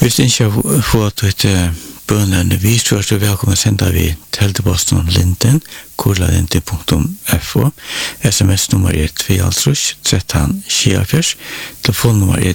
Hvis ikke har fått et bønene vist, så er det velkommen å sende vi telteposten om Linden, korlalinde.fo. SMS-nummer er 213-74, telefonnummer er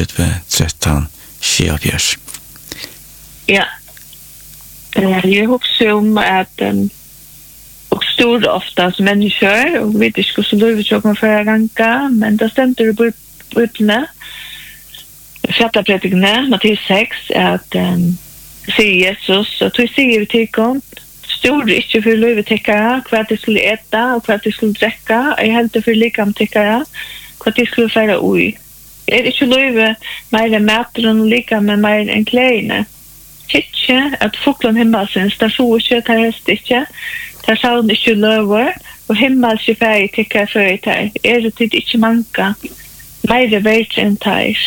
213-74. Ja, jeg husker om at og stor ofta som mennesker, og vet ikke hvordan du vil komme for gange, men det stemte i Bibelen, Fjallapretikene, Matteus 6, at sier Jesus, at du sier vi til ham, stor ikke for løyve tikkere, hva de skulle ete, og hva de skulle drekke, og jeg heldte for likam tikkere, hva de skulle fære ui. Ikke løyve mer enn materen og likam, men mer enn klærne. Ikke at fuklen himmelsens, der så ikke, der helst ikke, der sa hun ikke løver, og himmels ikke færre tikkere før i tær. Det tid ikke manka, mer verdt enn tær.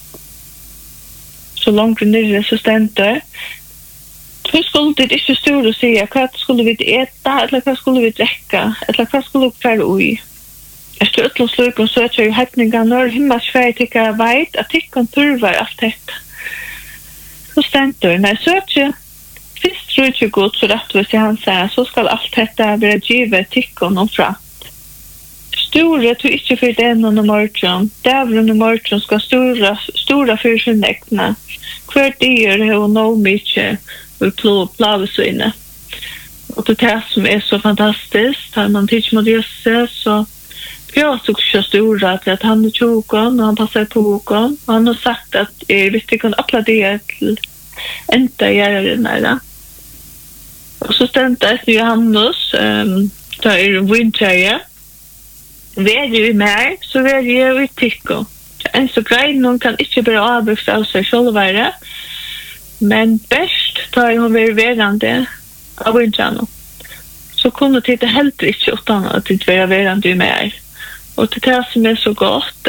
Så langt nere så stendte. Så skulle det ikke stå og si hva skulle vi ete, eller hva skulle vi drekke, eller hva skulle vi fære ui. Efter utlåsløk og søker jo hetninga når himmels færre tikkere veit at tikkene turvar alt dette. Så stendte når jeg søker først tror ikke godt så rett hvis han sier så skal alt dette være givet tikkene og fra. Store tror ikke for den og morgen. Dævren og morgen skal store for sin ekne. Hver dyr har nå mye vil plave så inne. Og det som er så fantastisk, da man tykker mot Jesus, så jag såg så stora att han är tjocken och han passar på åken. Och han har sagt att jag vet inte alla det till inte göra det nära. Och så stände jag Johannes, där är vinträge. Väljer vi mer så väljer vi tycka. En så grej, någon kan inte bara avbruka av sig själva. Men bäst tar hon väl verande av vinträge. Så kunde titta helt inte utan att det var verande mer. Och det som är så gott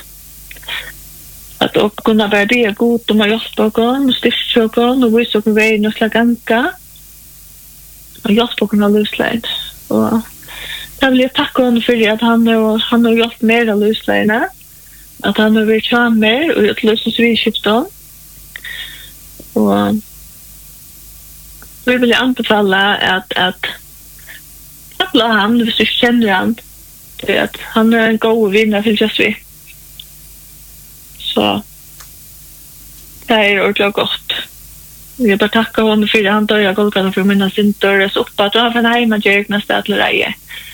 att kunna vara det god om att hjälpa oss och styrka oss och visa oss vägen och slag anka och hjälpa oss av lusleid. Och jag vill tacka honom för att han har hjälpt mer av lusleidna, att han har varit kvar mer och utlöst oss vidskipta. Och vi vill anbefalla att kalla han, hvis du känner han, att han är en god vinnare för just vi. Så det är ordentligt gott. Jag bara tackar honom för att han tar jag golkarna för mina synder så upp att han är hemma till nästa att lära.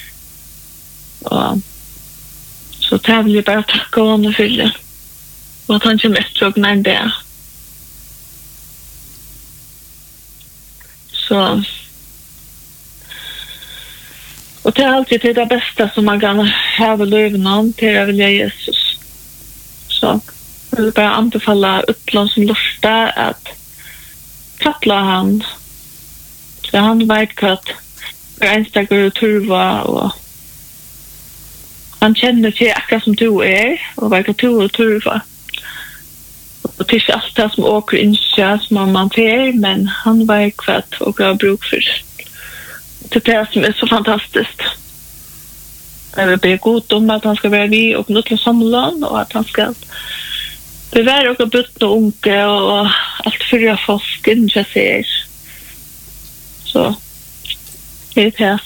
Så det vill jag bara tacka honom för det. Och att han kommer efter mig det. Så och det är alltid det bästa som man kan ha i livet till att vilja Jesus. Så jag vill bara anbefalla utland som lörsta att kattla han. Så han vet att enstakker och turva och han känner till akkurat som du är och vet att du är turva. Och det är inte allt det som åker inskja som man får, men han vet att och har bruk för det är som är så fantastiskt. Jag vill be god om att han ska vara vi och nå till samlan och att han ska bevara och bytta och unke och allt förra folk inte ser. Så det är det